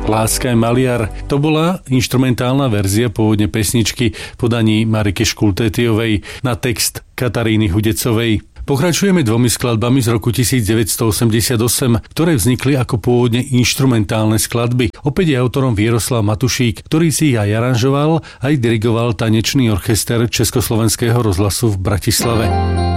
Láska je maliar. To bola inštrumentálna verzia pôvodne pesničky podaní Mariky Škultétiovej na text Kataríny Hudecovej. Pokračujeme dvomi skladbami z roku 1988, ktoré vznikli ako pôvodne inštrumentálne skladby. Opäť je autorom Vieroslav Matušík, ktorý si ich aj aranžoval, aj dirigoval tanečný orchester Československého rozhlasu v Bratislave.